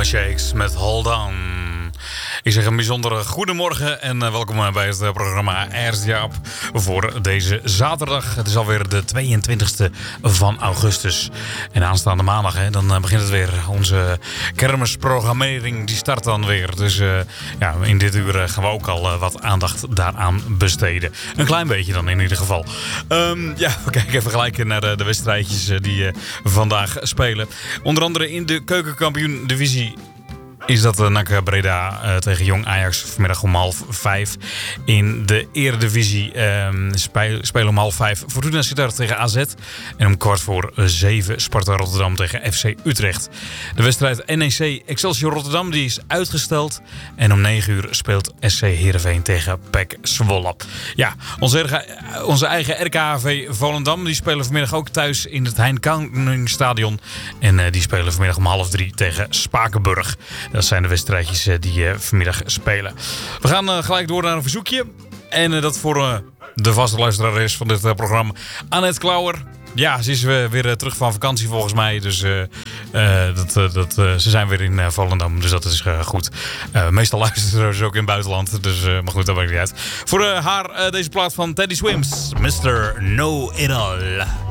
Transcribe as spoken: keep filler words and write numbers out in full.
Shakes met Hold On. Ik zeg een bijzondere goedemorgen en welkom bij het programma Eerst Jaap voor deze zaterdag. Het is alweer de tweeëntwintigste van augustus. En aanstaande maandag, hè, dan begint het weer. Onze kermisprogrammering die start dan weer. Dus uh, ja, in dit uur gaan we ook al uh, wat aandacht daaraan besteden. Een klein beetje dan in ieder geval. Um, ja, we kijken even gelijk naar de, de wedstrijdjes die uh, vandaag spelen. Onder andere in de keukenkampioen-divisie is dat N A C Breda uh, tegen Jong Ajax vanmiddag om half vijf. In de Eredivisie um, spelen om half vijf Fortuna Sittard tegen A Z. En om kwart voor zeven Sparta Rotterdam tegen F C Utrecht. De wedstrijd N E C Excelsior Rotterdam die is uitgesteld. En om negen uur speelt S C Heerenveen tegen P E C Zwolle. Ja, onze, onze eigen R K H V Volendam die spelen vanmiddag ook thuis in het Hein Koning-stadion. En uh, die spelen vanmiddag om half drie tegen Spakenburg. Dat zijn de wedstrijdjes die uh, vanmiddag spelen. We gaan uh, gelijk door naar een verzoekje. En uh, dat voor uh, de vaste luisteraar is van dit uh, programma. Annette Klauwer. Ja, ze is uh, weer uh, terug van vakantie volgens mij. Dus uh, uh, dat, uh, dat, uh, ze zijn weer in uh, Volendam. Dus dat is uh, goed. Uh, meestal luisteren ze ook in het buitenland. Dus, uh, maar goed, dat maakt niet uit. Voor uh, haar uh, deze plaat van Teddy Swims. mister Know It All.